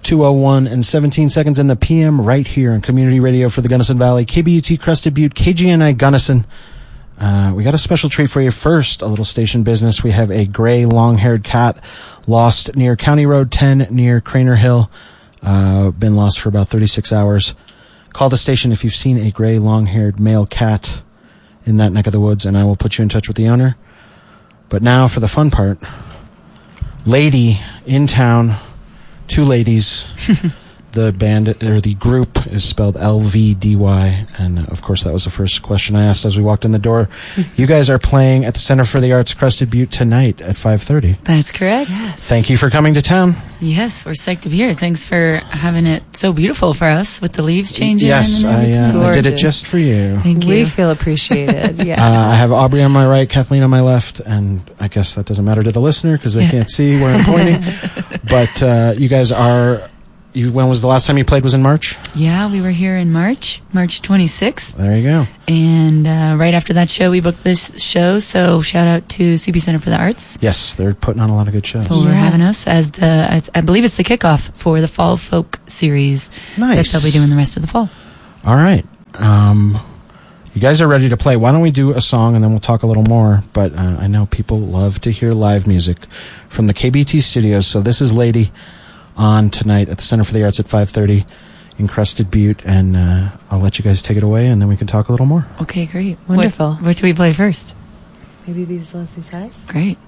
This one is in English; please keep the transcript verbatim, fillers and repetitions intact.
two oh one and seventeen seconds in the P M right here on Community Radio for the Gunnison Valley, K B U T Crested Butte, K G N I Gunnison. Uh, we got a special treat for you. First, a little station business. We have a gray long-haired cat lost near County Road ten near Craner Hill. Uh, been lost for about thirty-six hours. Call the station if you've seen a gray long-haired male cat in that neck of the woods, and I will put you in touch with the owner. But now for the fun part. Lady in town. Two ladies. The band, or the group, is spelled L V D Y, and uh, of course that was the first question I asked as we walked in the door. You guys are playing at the Center for the Arts Crested Butte tonight at five thirty. That's correct. Yes. Thank you for coming to town. Yes, we're psyched to be here. Thanks for having it so beautiful for us with the leaves changing. Yes, and I, uh, I did it just for you. Thank you. We feel appreciated. Yeah. Uh, I have Aubrey on my right, Kathleen on my left, and I guess that doesn't matter to the listener because they Yeah. can't see where I'm pointing. But uh, you guys are... You, when was the last time you played? Was in March? Yeah, we were here in March, March twenty-sixth. There you go. And uh, right after that show, we booked this show. So shout out to C B Center for the Arts. Yes, they're putting on a lot of good shows. For Yes. having us as the, as, I believe it's the kickoff for the Fall Folk series. Nice. That they'll be doing the rest of the fall. All right. Um, you guys are ready to play. Why don't we do a song and then we'll talk a little more. But uh, I know people love to hear live music from the K B T studios. So this is Lady on tonight at the Center for the Arts at five thirty in Crested Butte, and uh, I'll let you guys take it away, and then we can talk a little more. Okay, great. Wonderful. What, what do we play first? Maybe these Leslie Size? Great.